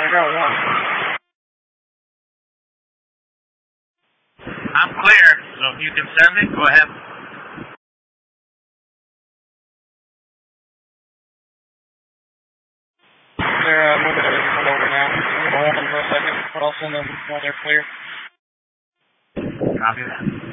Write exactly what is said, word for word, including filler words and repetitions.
I got one. I'm clear, so if you can send me, go ahead. They're uh, moving everything over now. Hold on for a second, but I'll send them while they're clear. Copy that.